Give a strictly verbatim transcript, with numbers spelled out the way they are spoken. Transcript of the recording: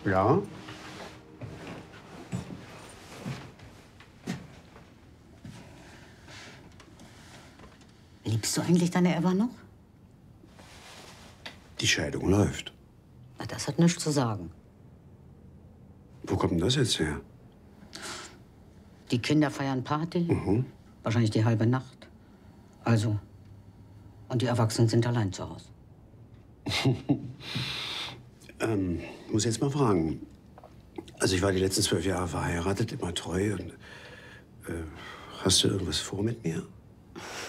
Ja? Liebst du eigentlich deine Eva noch? Die Scheidung läuft. Na, das hat nichts zu sagen. Wo kommt denn das jetzt her? Die Kinder feiern Party. Mhm. Wahrscheinlich die halbe Nacht. Also. Und die Erwachsenen sind allein zu Hause. ähm, muss jetzt mal fragen. Also ich war die letzten zwölf Jahre verheiratet, immer treu. Und, äh, hast du irgendwas vor mit mir?